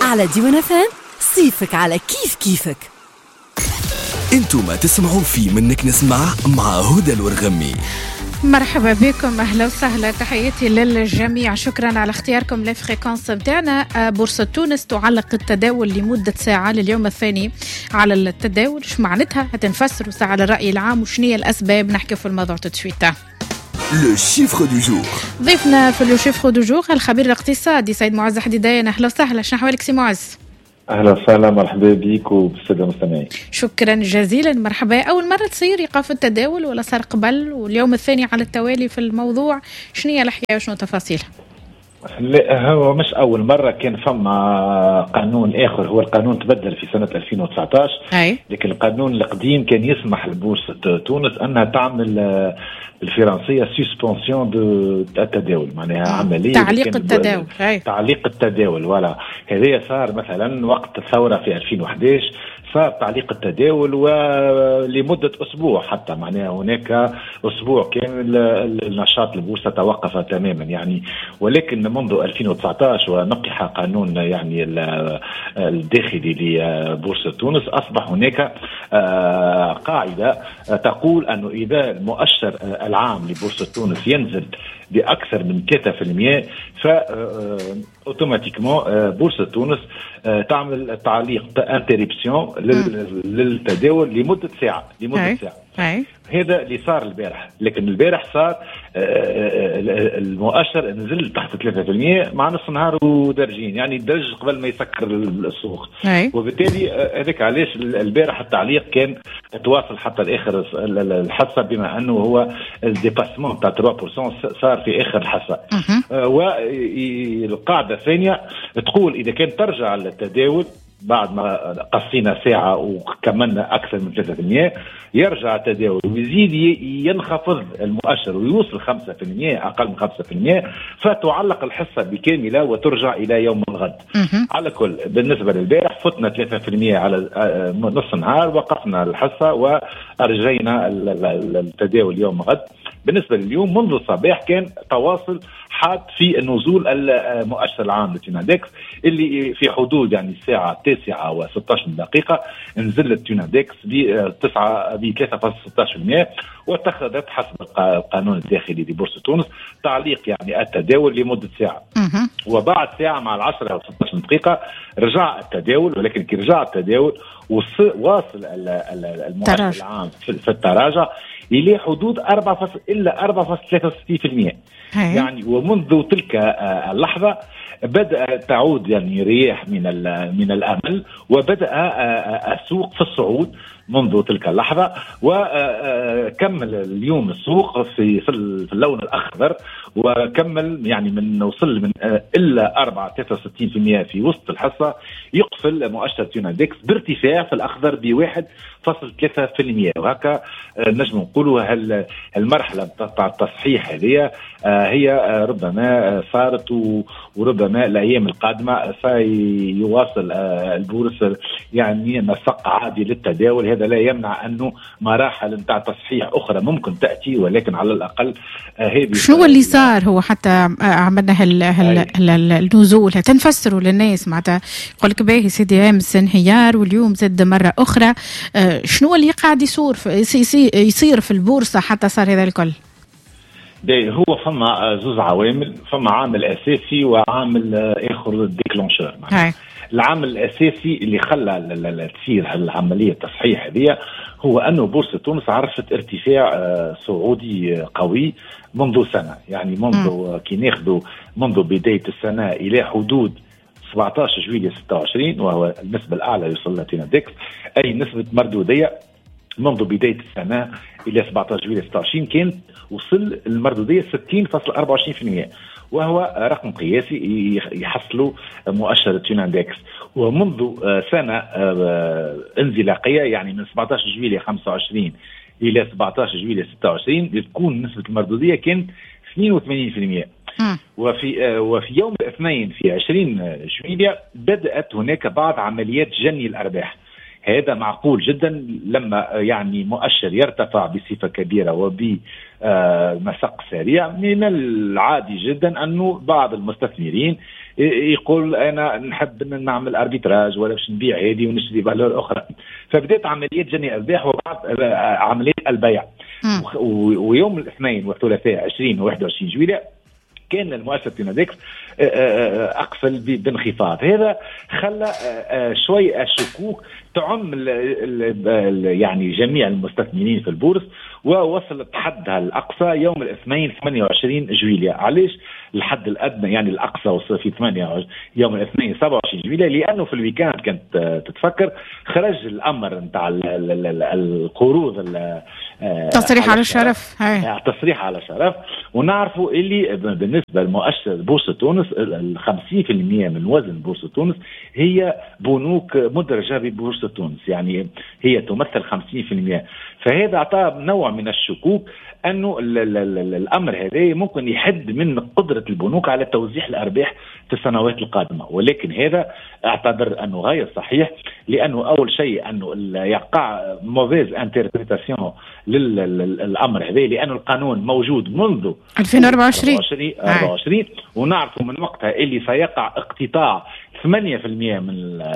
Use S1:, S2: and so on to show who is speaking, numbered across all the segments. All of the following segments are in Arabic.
S1: على ديوان فان صيفك على كيفك.
S2: انتوا ما تسمعوا في منك نسمع مع هدى الورغمي.
S3: مرحبا بكم، اهلا وسهلا، تحياتي للجميع، شكرا على اختياركم للفريكونس بتاعنا. بورصة تونس تعلق التداول لمدة ساعة لليوم الثاني على التداول. ايش معناتها؟ هتنفسروا ساعة للرأي العام وشنو هي الأسباب، نحكي في الموضوع تتشويتا.
S2: لو شيفر دو جور.
S3: ضيفنا في لو شيفر دو جور الخبير الاقتصادي سيد معز حديديان. اهلا وسهلا، شنو احوالك سي معز؟
S4: اهلا وسهلا، مرحبا بك وبالساده المستمعين.
S3: شكرا جزيلا، مرحبا. اول مره تصير ايقاف التداول ولا صار قبل واليوم الثاني على التوالي في الموضوع؟ شنو هي الحكايه وشنو تفاصيلها؟
S4: لا، هو مش اول مره، كان فما قانون اخر. هو القانون تبدل في سنه 2019 لكن القانون القديم كان يسمح لبورصه تونس انها تعمل الفرنسيه سسبونسيون دو التداول، معناها عمليه
S3: تعليق التداول.
S4: تعليق التداول ولا هذا صار مثلا وقت الثوره في 2011 صار تعليق التداول ولمدة أسبوع حتى، معناها هناك أسبوع كامل النشاط البورصة توقف تماما يعني. ولكن منذ 2019 ونقح قانون يعني الداخلي لبورصة تونس أصبح هناك قاعدة تقول أنه إذا المؤشر العام لبورصة تونس ينزل بأكثر من 3% اوتوماتيكمون بورصة تونس تعمل تعليق انتريبسيون للتداول لمدة ساعة. هذا اللي صار البارح. لكن البارح صار المؤشر نزل تحت 3% مع نص نهار ودرجين، يعني درج قبل ما يسكر السوق. وبالتالي هذاك علاش البارح التعليق كان تواصل حتى الاخر الحصه، بما انه هو الديباسمون تاع 3% صار في اخر الحصه. والقاعده الثانيه تقول اذا كان ترجع التداول بعد ما قصينا ساعة وكملنا أكثر من 3% يرجع التداول ويزيد ينخفض المؤشر ويوصل 5%، أقل من 5%، فتعلق الحصة بكاملة وترجع إلى يوم الغد. على كل بالنسبة للبارح فتنا 3% على نص نهار، وقفنا الحصة وأرجينا التداول يوم غد. بالنسبة لليوم منذ الصباح كان تواصل حاد في نزول المؤشر العام للتونادكس اللي في حدود يعني الساعة 9:16 نزل التونادكس ب 3.16%، واتخذت حسب القانون الداخلي لبورصة تونس تعليق يعني التداول لمدة ساعة. وبعد ساعة مع 10:16 رجع التداول، ولكن كي رجع التداول واصل المؤشر العام في التراجع إلى حدود 4.63%. يعني ومنذ تلك اللحظة بدأ تعود يعني رياح من الأمل، وبدأ السوق في الصعود منذ تلك اللحظة. وكمل اليوم السوق في اللون الأخضر، وكمل يعني من وصل من إلا 4.63% في وسط الحصة، يقفل مؤشر تونادكس بارتفاع في الأخضر ب1.3%. وهكا نجم نقولوا المرحلة تاع التصحيح هذه هي ربما صارت، وربما الأيام القادمة سيواصل البورصة يعني نسق عادي للتداول. هذا لا يمنع أنه مراحل نتاع تصحيح أخرى ممكن تأتي، ولكن على الأقل هذه
S3: شنو اللي صار. هو حتى عملنا النزول تنفسروا للناس، معناتها يقول لك باهي سيدي امس انهيار واليوم زاد مرة أخرى. شنو اللي قاعد يصير في البورصة حتى صار هذا الكل؟
S4: هو فما زوز عوامل، فما عامل أساسي وعامل آخر ديكلونشور. العامل الأساسي اللي خلى تصير العملية التصحيح هذه هو أنه بورصة تونس عرفت ارتفاع صعودي قوي منذ سنة، يعني منذ كي ناخذوا منذ بداية السنة إلى حدود 17 جويلية 26، وهو النسبة الأعلى يوصل لها تونادكس، أي نسبة مردودية منذ بداية السنة إلى 17 جويلية 26 كانت وصل المردودية 60.24%، وهو رقم قياسي يحصله مؤشر تونادكس. ومنذ سنة انزلاقية يعني من 17 جويلية 25 إلى 17 جويلية 26 بتكون نسبة المردودية كانت 82%. وفي يوم الاثنين في 20 جويلية بدأت هناك بعض عمليات جني الأرباح. هذا معقول جدا لما يعني مؤشر يرتفع بصفة كبيرة وبمسق سريع. من العادي جدا أنه بعض المستثمرين يقول انا نحب نعمل اربيتراج ولا باش نبيع هذه ونشتري فالور اخرى. فبدات عمليه جني ارباح وبعد عمليه البيع. ويوم الاثنين والثلاثاء 20 و 21 جويلية كان المؤسسة تيناديكس أقفل بانخفاض. هذا خلى شوي الشكوك تعم يعني جميع المستثمرين في البورص، ووصلت حدها الأقصى يوم الاثنين 28 جويلية. علاش الحد الأدنى يعني الأقصى وصل في 8 يوم الاثنين 27 جويلية؟ لأنه في الويكاند كانت تتفكر خرج الأمر نتاع القروض
S3: تصريح على الشرف.
S4: تصريح على شرف. ونعرفوا اللي بالنسبة لمؤشر بورصة تونس 50% من وزن بورصة تونس هي بنوك مدرجة ببورصة تونس، يعني هي تمثل 50%. فهذا أعطى نوع من الشكوك أنه الأمر هذا ممكن يحد من قدرة البنوك على توزيع الأرباح في السنوات القادمة. ولكن هذا أعتبر أنه غير صحيح، لأنه أول شيء أنه يقع موفيز انتربريتاسيون للأمر هذا، لأنه القانون موجود منذ 2024 ونعرف من وقتها اللي سيقع اقتطاع 8% من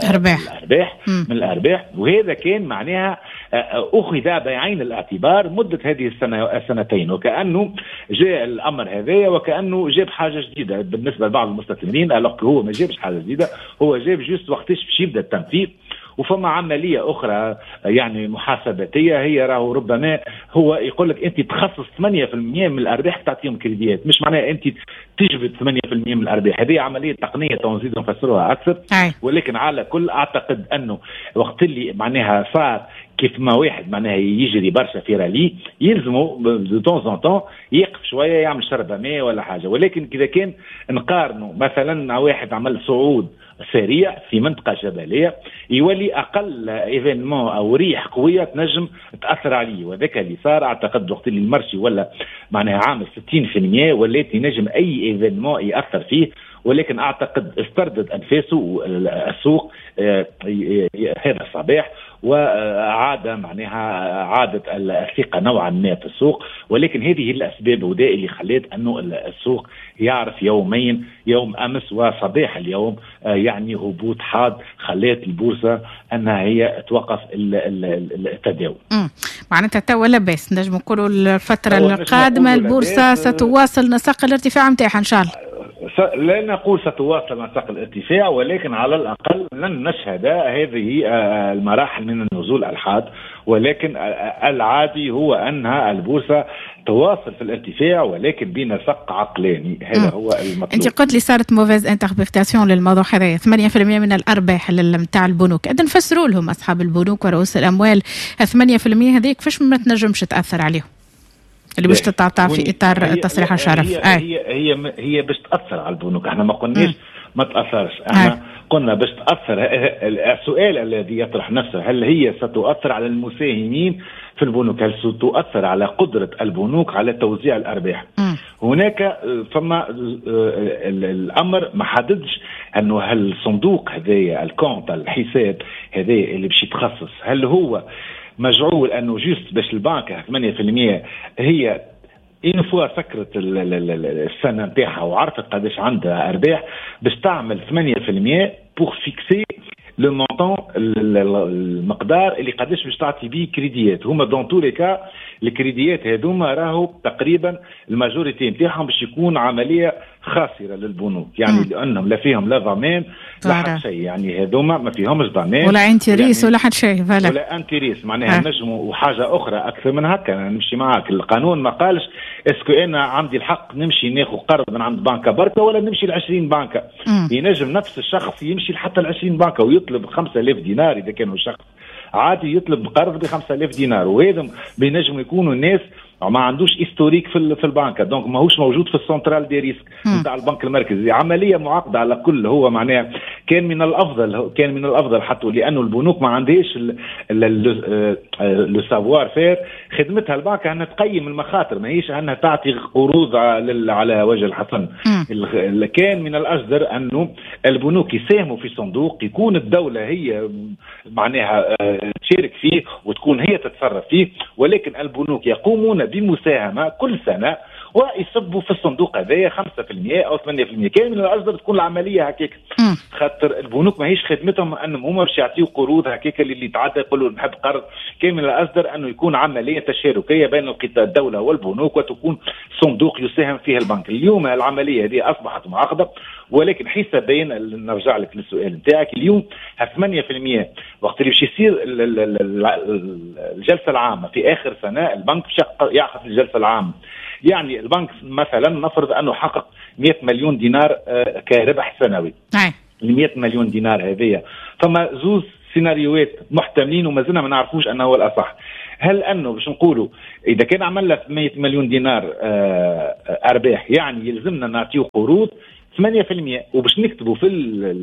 S4: الأرباح. وهذا كان معناها أخذ بعين الاعتبار مدة هذه السنتين، وكأنه جاء الأمر هذا وكأنه جاب حاجة جديدة بالنسبة لبعض المستثمرين. هو ما جابش حاجة جديدة، هو جاب جيست وقتاش باش يبدأ التنفيذ. وفما عملية أخرى يعني محاسباتية، هي راهو ربما هو يقول لك أنت تخصص 8% من الأرباح تعطيهم كريديات، مش معناها أنت تجبد 8% من الأرباح. هذه عملية تقنية تنزيد نفسروها أكثر. ولكن على كل أعتقد أنه وقت اللي معناها صار كيف ما واحد معناها يجري برشا في رالي يلزمه دو طون طون يقف شويه يعمل شربة ماء ولا حاجه. ولكن كذا كان نقارنه مثلا مع واحد عمل صعود سريع في منطقه جبليه يولي اقل ايفينمون او ريح قويه تنجم تاثر عليه. وذاك اللي صار اعتقد وقت اللي المرشي ولا معناها عامل 60% ولات ينجم اي ايفينمون ياثر فيه. ولكن اعتقد استردد انفاسه السوق هذا الصباح وعاد معناها عادت الثقة نوعا ما في السوق. ولكن هذه الأسباب وده اللي خلت أنه السوق يعرف يومين، يوم أمس وصباح اليوم يعني هبوط حاد خلت البورصة أنها هي توقف التداول.
S3: معناتها توا لاباس نجم نقولوا الفترة القادمة البورصة ستواصل نسق الارتفاع متاعها إن شاء الله.
S4: لا نقول ستواصل نسق الارتفاع، ولكن على الأقل لن نشهد هذه المراحل من النزول الحاد. ولكن العادي هو أنها البورصة تواصل في الارتفاع ولكن بنسق عقلاني. هذا هو المطلوب.
S3: أنت قلت لي صارت موفيز انتربريتاسيون للموضوع هذا، 8% من الأرباح متاع البنوك. إذا نفسروا لهم أصحاب البنوك ورؤوس الأموال 8% هذيك كيفاش ما تنجمش تأثر عليهم اللي باش تتعطى في اطار تصريح الشرف؟
S4: هي باش تاثر على البنوك. احنا ما قلناش ما تاثرش، احنا قلنا باش تاثر. السؤال الذي يطرح نفسه هل هي ستؤثر على المساهمين في البنوك؟ هل ستؤثر على قدرة البنوك على توزيع الأرباح؟ هناك فما الأمر ما حددش أنه هل الصندوق هذايا الكونت الحساب هذايا اللي باش يتخصص هل هو مجعول أنه جيست باش البنك 8% هي إن فوا فكرة السنة نتاعها وعرفت قداش عندها أرباح باش تعمل 8% بور فيكسي لو مونطون المقدار اللي قداش باش تعطي بيه كريديات. هما دون تو لي كا الكريديات هذوما راهو تقريبا الماجوريتي نتاعهم باش يكون عمليه خاسره للبنوك، يعني لانهم لا فيهم لا ضمان لا حد شيء، يعني هذوما ما فيهمش ضمان
S3: ولا انتريس ولا حد شيء
S4: ولا انتريس معناها نجموا. وحاجه اخرى اكثر من هكا انا نمشي معاك، القانون ما قالش اسكو انا عندي الحق نمشي ناخذ قرض من عند بنكه بركه ولا نمشي ل20 بنكه. ينجم نفس الشخص يمشي لحتى ل20 بنكه ويطلب 5000 دينار اذا كانوا شخص عادي يطلب قرض ب5000 دينار، وهذا بينجموا يكونوا الناس ما عندوش هيستوريك في البنكه، دونك ماهوش موجود في السنترال دي ريسك نتاع البنك المركزي. عمليه معقده على كل. هو معناها كان من الافضل حتى لانه البنوك ما عندهاش لو سافوار فير خدمتها البنك انها تقيم المخاطر، ماهيش انها تعطي قروض على وجه الحسن. كان من الاجدر انه البنوك يساهموا في صندوق يكون الدوله هي معناها تشارك فيه وتكون هي تتصرف فيه، ولكن البنوك يقومون بمساهمة كل سنة ويصبوا في الصندوق هذايا 5% او 8%. كان من الأصدر تكون العمليه هكاك، خاطر البنوك ماهيش خدمتهم انهم هما باش يعطيو قروض هكاك اللي يتعدى يقولوا نحب قرض. كان من الأصدر انه يكون عمليه تشاركيه بين الدوله والبنوك وتكون صندوق يساهم فيه البنك. اليوم العمليه هذه اصبحت معقده، ولكن حسابيا نرجع لك للسؤال نتاعك. اليوم 8% وقت اللي باش يصير الجلسه العامه في اخر سنه، البنك يعقد الجلسه العامه. يعني البنك مثلا نفرض انه حقق 100 مليون دينار كربح سنوي. ال 100 مليون دينار هذه فما زوز سيناريوهات محتملين وما زلنا ما نعرفوش انه هو الاصح. هل انه باش نقولوا اذا كان عملنا 100 مليون دينار ارباح يعني يلزمنا نعطيه قروض 8%، وباش نكتبوا في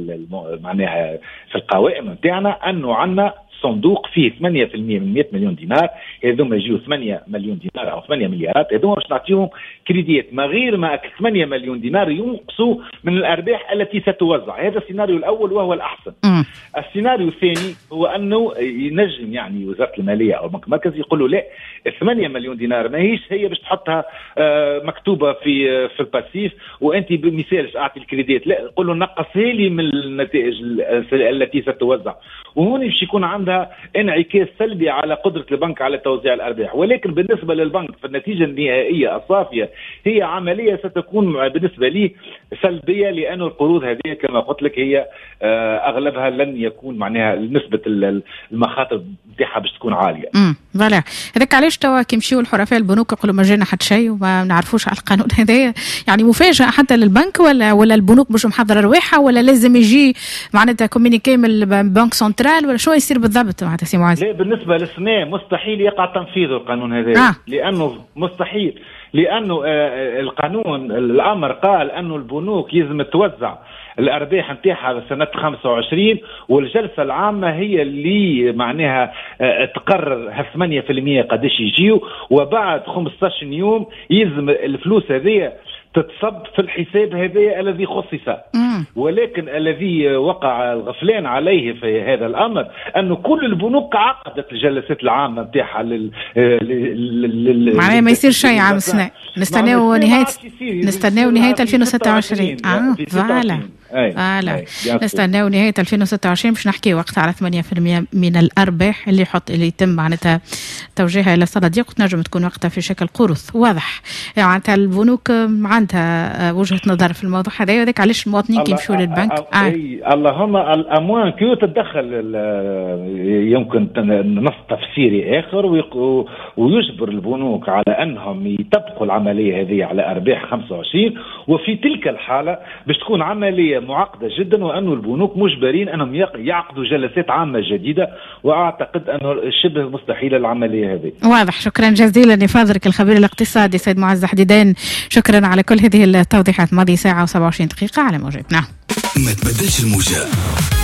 S4: معناها في القوائم نتاعنا انه عندنا صندوق فيه 8% من 100 مليون دينار، هذوما يجيو 8 مليون دينار او 8 مليارات، هذوما باش نعطيهم كريديات ما غير ما 8 مليون دينار ينقصوا من الارباح التي ستوزع. هذا السيناريو الاول وهو الاحسن. السيناريو الثاني هو انه ينجم يعني وزاره الماليه او البنك المركزي يقولوا لا، 8 مليون دينار ماهيش هي باش تحطها مكتوبه في الباسيف وانت بمثال اعطي الكريديت، لا قولوا نقصها لي من النتائج التي ستوزع. وهون باش يكون عندها انعكاس سلبي على قدرة البنك على توزيع الأرباح. ولكن بالنسبة للبنك في النتيجة النهائية الصافية هي عملية ستكون بالنسبة لي سلبية، لأن القروض هذه كما قلت لك هي أغلبها لن يكون معناها نسبة المخاطر بتاعها باش تكون عالية.
S3: فوالا هذاك علاش توا كيمشيو الحرفاء البنوك يقولوا ما جانا حتى شيء وما نعرفوش على القانون هذايا. يعني مفاجأة حتى للبنك ولا البنوك مش محضرة رواحها ولا لازم يجي معناتها كومينيكي من البنك سنترال ولا شو يصير بالضبط معناتها سي معاذ؟
S4: لا بالنسبة للسنة مستحيل يقع تنفيذ القانون هذا لأنه مستحيل، لأنه القانون الأمر قال أنه البنوك يلزم توزع الأرباح نتاعها سنة 25 والجلسة العامة هي اللي معناها تقرر 8% قداش يجيو، وبعد 15 يوم يلزم الفلوس هذه تتصب في الحساب هذا الذي خصص. ولكن الذي وقع الغفلان عليه في هذا الأمر أنه كل البنوك عقدت الجلسات العامة نتاعها
S3: معناها ما يصير شيء عام السنة. نستناو نهاية 2026. فعلا نستناو نهاية 2026 باش نحكي وقت على 8% من الأرباح اللي يتم معناتها توجيهها إلى صناديق وتنجم تكون وقتها في شكل قروض. واضح معناتها البنوك عندها وجهة نظر في الموضوع هذا، وذاك علاش المواطنين كيمشوا للبنك.
S4: اللهم الأموال كيو تتدخل يمكن نص تفسيري آخر ويجبر البنوك على أنهم يطبقوا العملية هذه على أرباح 25، وفي تلك الحالة باش تكون عملية معقدة جدا وأنه البنوك مجبرين أنهم يعقدوا جلسات عامة جديدة، وأعتقد أنه شبه مستحيل العملية هذه.
S3: واضح. شكرا جزيلا لفاضلك الخبير الاقتصادي سيد معز حديدان، شكرا على كل هذه التوضيحات. ماضي ساعة و27 دقيقة على موجتنا.
S2: ما تبدلش الموجة.